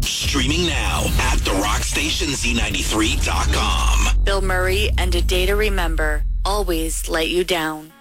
Streaming now at therockstationz93.com. Bill Murray and A Day to Remember always let you down.